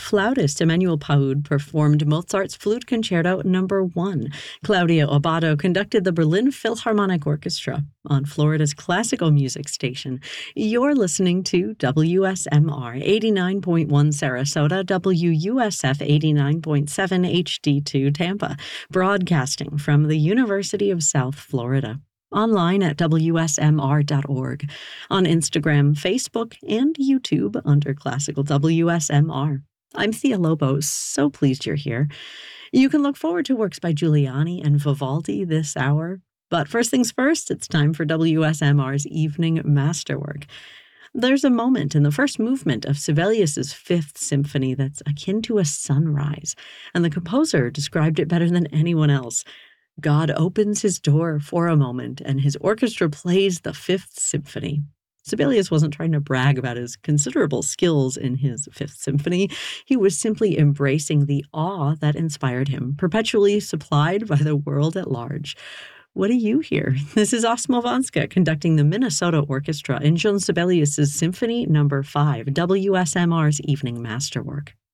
flautist Emmanuel Paoud performed Mozart's Flute Concerto No. 1. Claudia Abbado conducted the Berlin Philharmonic Orchestra on Florida's classical music station. You're listening to WSMR 89.1 Sarasota, WUSF 89.7 HD2 Tampa, broadcasting from the University of South Florida. Online at WSMR.org, on Instagram, Facebook, and YouTube under Classical WSMR. I'm Thea Lobos, so pleased you're here. You can look forward to works by Giuliani and Vivaldi this hour. But first things first, it's time for WSMR's Evening Masterwork. There's a moment in the first movement of Sibelius's Fifth Symphony that's akin to a sunrise, and the composer described it better than anyone else. God opens his door for a moment, and his orchestra plays the Fifth Symphony. Sibelius wasn't trying to brag about his considerable skills in his Fifth Symphony. He was simply embracing the awe that inspired him, perpetually supplied by the world at large. What do you hear? This is Osmo Vanska conducting the Minnesota Orchestra in Johann Sibelius's Symphony No. 5, WSMR's Evening Masterwork.